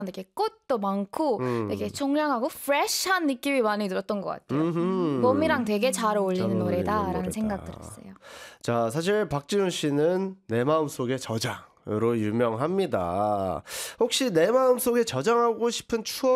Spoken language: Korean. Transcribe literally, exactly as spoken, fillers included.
되게 꽃도 많고 음. 되게 청량하고 프레시한 느낌이 많이 들었던 것 같아요. 음흠. 봄이랑 되게 잘 어울리는 잘 어울리는 노래다라는 노래다. 생각 들었어요. 자, 사실 박지훈 씨는 내 마음속의 저장으로 유명합니다. 혹시 내 마음속에 저장하고 싶은 추억